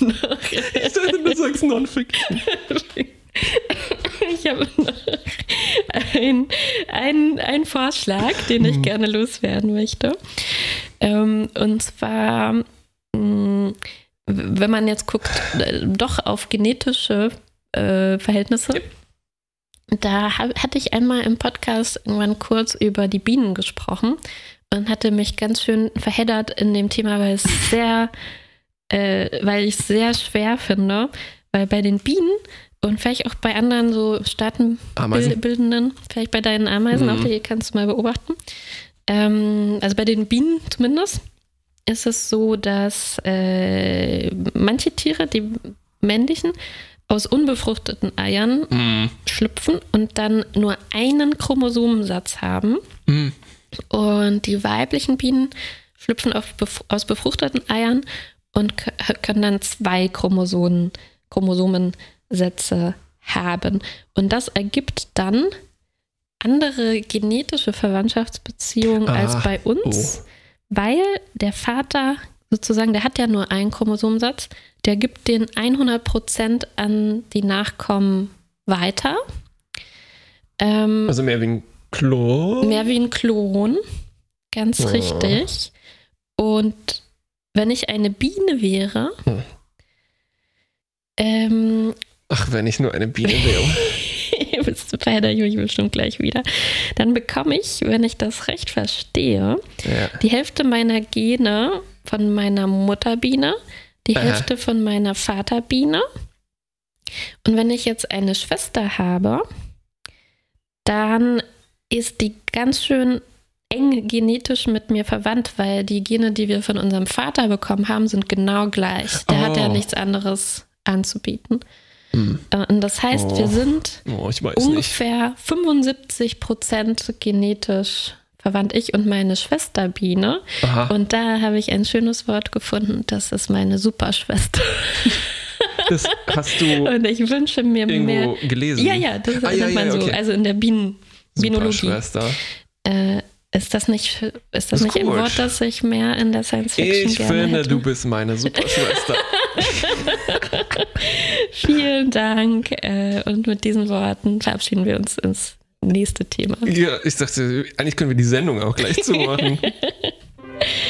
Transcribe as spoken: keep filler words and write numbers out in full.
noch... Ich dachte, du sagst Non-Fiction. Ich habe noch einen ein Vorschlag, den ich gerne loswerden möchte. Ähm, und zwar, mh, wenn man jetzt guckt, äh, doch auf genetische äh, Verhältnisse. Da hab, hatte ich einmal im Podcast irgendwann kurz über die Bienen gesprochen und hatte mich ganz schön verheddert in dem Thema, weil es sehr, äh, weil ich es sehr schwer finde, weil bei den Bienen und vielleicht auch bei anderen so Staatenbildenden, vielleicht bei deinen Ameisen, mhm. auch die kannst du mal beobachten. Ähm, also bei den Bienen zumindest ist es so, dass äh, manche Tiere, die männlichen, aus unbefruchteten Eiern mm. schlüpfen und dann nur einen Chromosomensatz haben. Mm. Und die weiblichen Bienen schlüpfen auf bef- aus befruchteten Eiern und k- können dann zwei Chromosomen, Chromosomensätze haben. Und das ergibt dann andere genetische Verwandtschaftsbeziehungen ah. als bei uns, oh. weil der Vater sozusagen, der hat ja nur einen Chromosomensatz, der gibt den hundert Prozent an die Nachkommen weiter. Ähm, also mehr wie ein Klon? Mehr wie ein Klon, ganz oh. richtig. Und wenn ich eine Biene wäre... Hm. Ähm, Ach, wenn ich nur eine Biene wäre. Bist du bei der Jury bestimmt gleich wieder. Dann bekomme ich, wenn ich das recht verstehe, ja. die Hälfte meiner Gene von meiner Mutterbiene, die Aha. Hälfte von meiner Vaterbiene. Und wenn ich jetzt eine Schwester habe, dann ist die ganz schön eng genetisch mit mir verwandt, weil die Gene, die wir von unserem Vater bekommen haben, sind genau gleich. Der oh. hat ja nichts anderes anzubieten. Hm. Und das heißt, oh. wir sind oh, ich weiß ungefähr nicht. fünfundsiebzig Prozent genetisch verwandt, ich und meine Schwester Biene. Aha. Und da habe ich ein schönes Wort gefunden, das ist meine Superschwester. Das hast du und ich wünsche mir irgendwo mehr. gelesen? Ja, ja, das ah, nennt ja, man ja, so. okay. Also in der Bienen- Binologie. Superschwester. Äh, ist das nicht, ist das, das nicht ein Wort, das ich mehr in der Science Fiction ich gerne finde, hätte? du bist meine Superschwester. Vielen Dank. Äh, und mit diesen Worten verabschieden wir uns ins nächste Thema. Ja, ich dachte, eigentlich können wir die Sendung auch gleich zumachen.